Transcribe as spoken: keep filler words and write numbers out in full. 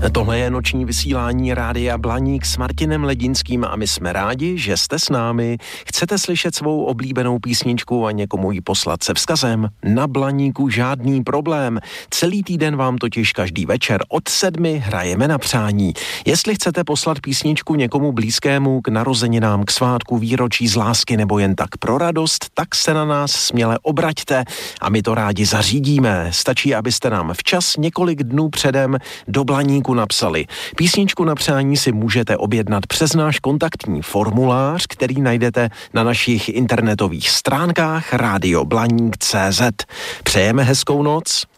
Tohle je noční vysílání Rádia Blaník s Martinem Ledinským a my jsme rádi, že jste s námi. Chcete slyšet svou oblíbenou písničku a někomu ji poslat se vzkazem? Na Blaníku žádný problém. Celý týden vám totiž každý večer od sedmi hrajeme na přání. Jestli chcete poslat písničku někomu blízkému k narozeninám, k svátku, výročí z lásky nebo jen tak pro radost, tak se na nás směle obraťte a my to rádi zařídíme. Stačí, abyste nám včas několik dnů předem do Blaníku napsali. Písničku na přání si můžete objednat přes náš kontaktní formulář, který najdete na našich internetových stránkách rádio blaník tečka cé zet. Přejeme hezkou noc.